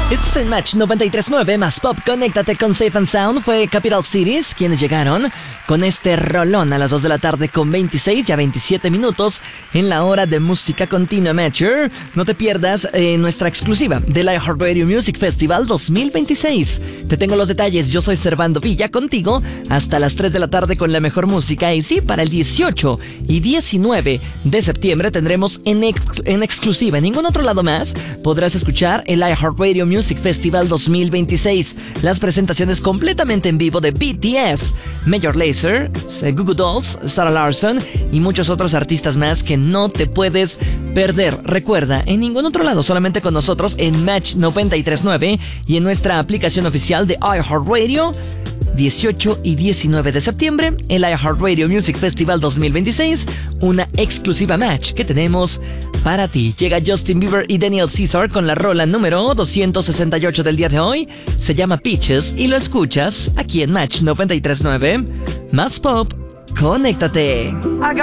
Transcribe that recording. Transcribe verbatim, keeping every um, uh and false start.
Este es el Match noventa y tres punto nueve más Pop. Conéctate con Safe and Sound. Fue Capital Cities quienes llegaron con este rolón a las dos de la tarde con veintiséis, ya veintisiete minutos en la hora de música continua Mature. No te pierdas eh, nuestra exclusiva del iHeartRadio Music Festival dos mil veintiséis. Te tengo los detalles. Yo soy Servando Villa contigo hasta las tres de la tarde con la mejor música. Y sí, para el dieciocho y diecinueve de septiembre tendremos en, ex en exclusiva, en ningún otro lado más, podrás escuchar el iHeartRadio Music Festival dos mil veintiséis. Las presentaciones completamente en vivo de B T S, Major Lazer, Goo Goo Dolls, Sarah Larsson y muchos otros artistas más que no te puedes perder. Recuerda, en ningún otro lado, solamente con nosotros en Match noventa y tres punto nueve y en nuestra aplicación oficial de iHeartRadio. dieciocho y diecinueve de septiembre, el iHeartRadio Music Festival dos mil veintiséis, una exclusiva Match que tenemos para ti. Llega Justin Bieber y Daniel Caesar con la rola número doscientos sesenta y ocho del día de hoy. Se llama Peaches y lo escuchas aquí en Match noventa y tres punto nueve. Más Pop, conéctate.